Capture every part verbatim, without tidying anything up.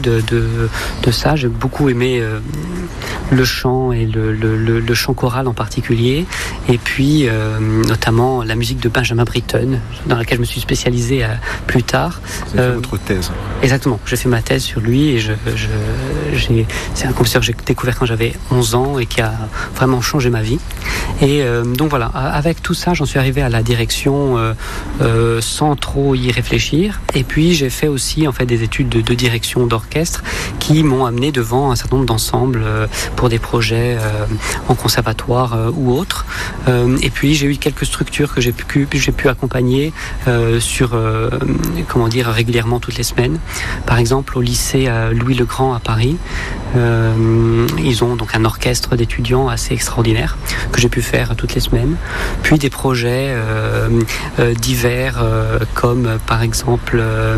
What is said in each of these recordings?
de, de, de ça. J'ai beaucoup aimé euh, le chant et le, le, le, le chant choral en particulier, et puis euh, notamment la musique de Benjamin Britten, dans laquelle je me suis spécialisé euh, plus tard. Vous avez fait euh, votre thèse. Exactement, j'ai fait ma thèse sur lui, et je, je, j'ai, c'est un compositeur que j'ai découvert quand j'avais onze ans et qui a vraiment changé ma vie. Et euh, donc voilà, avec tout ça, j'en suis arrivé à la direction euh, euh, sans trop y réfléchir. Et puis j'ai fait aussi en fait des études de, de direction d'orchestre qui m'ont amené devant un certain nombre d'ensembles euh, pour des projets euh, en conservatoire euh, ou autres. Euh, et puis j'ai eu quelques structures que j'ai pu, j'ai pu accompagner euh, sur, euh, comment dire, régulièrement toutes les semaines. Par exemple, au lycée euh, Louis le Grand à Paris, euh, ils ont donc un orchestre d'étudiants assez extraordinaire que j'ai pu faire toutes les semaines. Puis des projets euh, euh, divers euh, comme par exemple euh,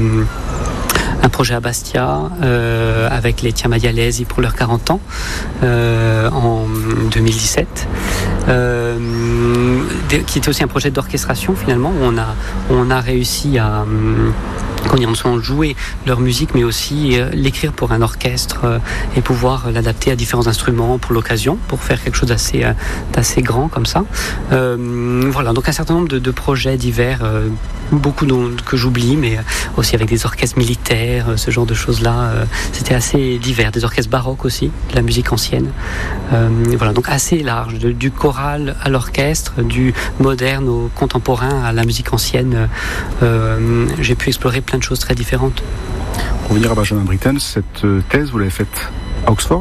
un projet à Bastia euh, avec les Tia Maddalesi pour leurs quarante ans euh, en deux mille dix-sept, euh, qui était aussi un projet d'orchestration finalement, où on a, on a réussi à... Quand ils ont joué leur musique, mais aussi euh, l'écrire pour un orchestre euh, et pouvoir l'adapter à différents instruments pour l'occasion, pour faire quelque chose d'assez, euh, d'assez grand comme ça. Euh, voilà, donc un certain nombre de, de projets divers, euh, beaucoup dont, que j'oublie, mais aussi avec des orchestres militaires, ce genre de choses-là. Euh, c'était assez divers, des orchestres baroques aussi, de la musique ancienne. Euh, voilà, donc assez large, de, du choral à l'orchestre, du moderne au contemporain à la musique ancienne. Euh, j'ai pu explorer plein de choses très différentes. Pour revenir à Benjamin Britten, cette thèse, vous l'avez faite à Oxford.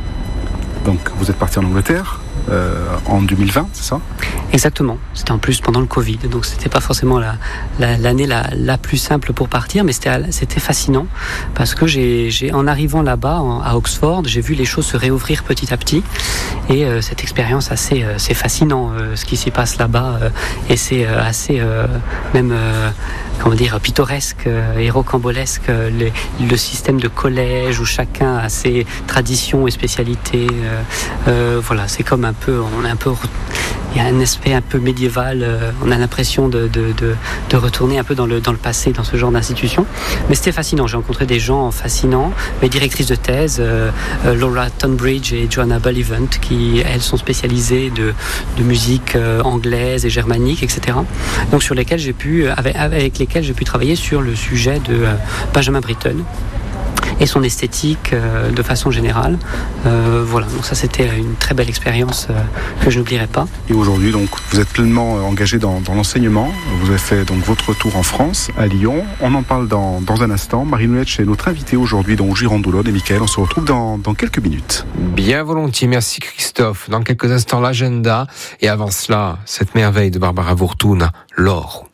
Donc vous êtes parti en Angleterre euh, en deux mille vingt, c'est ça ? Exactement. C'était en plus pendant le Covid, donc c'était pas forcément la, la, l'année la, la plus simple pour partir, mais c'était, c'était fascinant parce que j'ai, j'ai, en arrivant là-bas, en, à Oxford, j'ai vu les choses se réouvrir petit à petit, et euh, cette expérience assez, euh, c'est fascinant euh, ce qui s'y passe là-bas, euh, et c'est euh, assez euh, même euh, comment dire, pittoresque euh, et rocambolesque, euh, le, le système de collège où chacun a ses traditions et spécialités. Euh, euh, voilà, c'est comme un peu, on est un peu, il y a un aspect un peu médiéval, euh, on a l'impression de, de, de, de retourner un peu dans le, dans le passé, dans ce genre d'institution. Mais c'était fascinant, j'ai rencontré des gens fascinants, mes directrices de thèse, euh, euh, Laura Tonbridge et Joanna Bullivant, qui elles sont spécialisées de, de musique euh, anglaise et germanique, et cetera. Donc sur lesquelles j'ai pu, avec, avec lesquelles j'ai pu travailler sur le sujet de euh, Benjamin Britten et son esthétique euh, de façon générale. Euh, voilà, donc ça c'était une très belle expérience euh, que je n'oublierai pas. Et aujourd'hui, donc, vous êtes pleinement engagé dans, dans l'enseignement. Vous avez fait donc votre retour en France, à Lyon. On en parle dans, dans un instant. Marie Nouetch est notre invitée aujourd'hui, donc Girondoulon et Mickaël. On se retrouve dans, dans quelques minutes. Bien volontiers, merci Christophe. Dans quelques instants, l'agenda. Et avant cela, cette merveille de Barbara Wurtun, l'or.